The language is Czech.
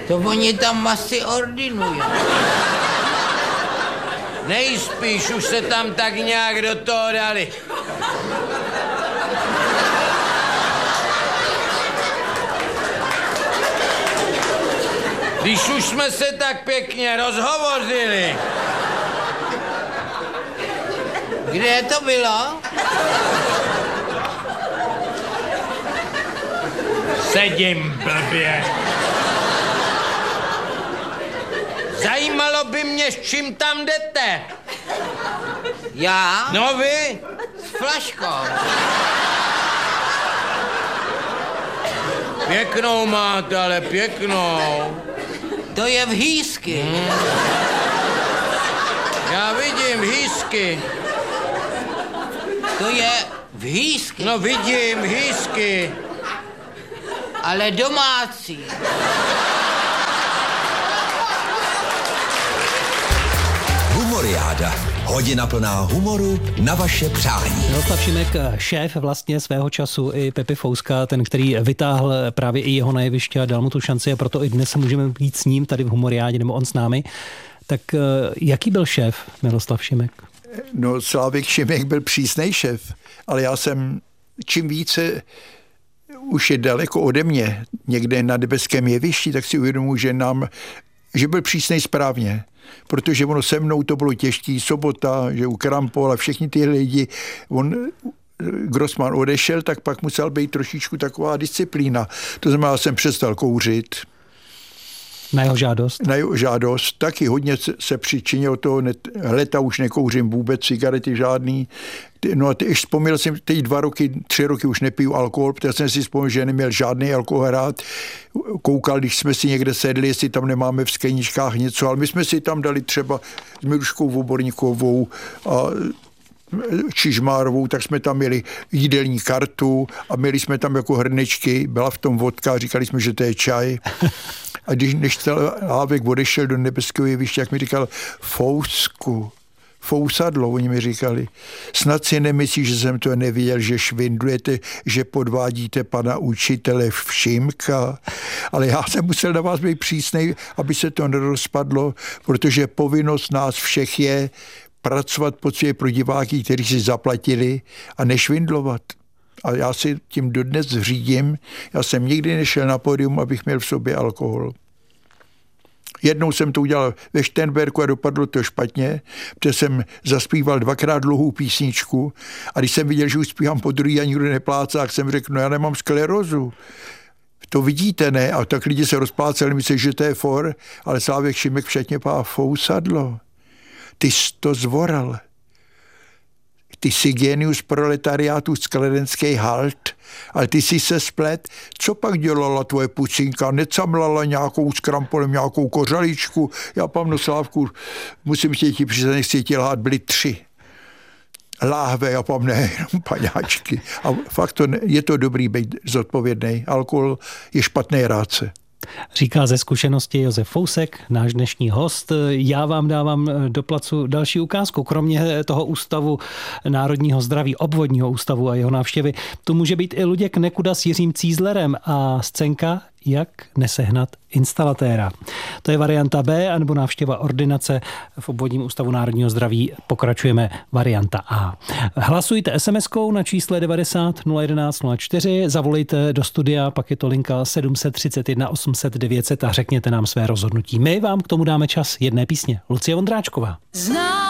To oni tam asi ordinují. Nejspíš už se tam tak nějak do toho dali. Když už jsme se tak pěkně rozhovořili. Kde to bylo? Sedím blbě. Zajímalo by mě, s čím tam jdete. Já? No vy? S flaškou. Pěknou máte, ale pěknou. To je vhýsky. Já vidím vhýsky. To je vhýsky. No vidím vhýsky. Ale domácí. Humoriáda. Hodina plná humoru na vaše přání. Miroslav Šimek, šéf vlastně svého času i Pepi Fouska, ten, který vytáhl právě i jeho na jeviště a dal mu tu šanci a proto i dnes můžeme být s ním tady v Humoriádě, nebo on s námi. Tak jaký byl šéf Miroslav Šimek? No, Slávek Šimek byl přísnej šéf, ale já jsem čím více už je daleko ode mě, někde na nebeském jevišti, tak si uvědomuji, že byl přísnej správně. Protože ono se mnou to bylo těžký, Sobota, že u Krampol a všichni ty lidi, Grossman odešel, tak pak musel být trošičku taková disciplína. To znamená, já jsem přestal kouřit. Na jeho žádost? Na jeho žádost. Taky hodně se přičinil toho, leta už nekouřím vůbec, cigarety žádný. No a vzpomněl jsem, teď 3 roky už nepiju alkohol, protože jsem si vzpomněl, že neměl žádný alkohol rád. Koukal, když jsme si někde sedli, jestli tam nemáme v skleničkách něco, ale my jsme si tam dali třeba s Miruškou Voborníkovou a Čižmárovou, tak jsme tam měli jídelní kartu a měli jsme tam jako hrnečky, byla v tom vodka a říkali jsme, že to je čaj. A než Slávek odešel do nebeského jeviště, jak mi říkal, Fousadlo, oni mi říkali, snad si nemyslíš, že jsem to neviděl, že švindlujete, že podvádíte pana učitele Všimka, ale já jsem musel na vás být přísnej, aby se to nerozpadlo, protože povinnost nás všech je pracovat poctivě pro diváky, kteří si zaplatili a nešvindlovat. A já si tím dodnes řídím. Já jsem nikdy nešel na pódium, abych měl v sobě alkohol. Jednou jsem to udělal ve Šternberku a dopadlo to špatně, protože jsem zaspíval 2krát dlouhou písničku a když jsem viděl, že už zpívám po druhý a nikdo neplácá, tak jsem řekl, no já nemám sklerózu. To vidíte, ne? A tak lidi se rozpláceli, myslí, že to je for, ale Slávek Šimek všetně pá Fousadlo. Ty jsi to zvoral. Ty jsi genius proletariátu skladenský halt, ale ty jsi se splet. Co pak dělala tvoje pucinka? Necamlala nějakou s Krampolem, nějakou kořaličku? Já, pamno Slávku, musím ti přiznat, nechci ti lhát, byly 3 láhve, já pam, ne, jenom paňáčky. A fakt je to dobrý být zodpovědný. Alkohol je špatný rádce. Říká ze zkušenosti Josef Fousek, náš dnešní host. Já vám dávám do placu další ukázku. Kromě toho ústavu národního zdraví, obvodního ústavu a jeho návštěvy, tu může být i Luděk Nekuda s Jiřím Cízlerem a scénka Jak nesehnat instalatéra. To je varianta B, anebo návštěva ordinace v obvodním ústavu národního zdraví. Pokračujeme varianta A. Hlasujte SMS-kou na čísle 90 011 04, zavolejte do studia, pak je to linka 731 800 900 a řekněte nám své rozhodnutí. My vám k tomu dáme čas jedné písně. Lucie Vondráčková.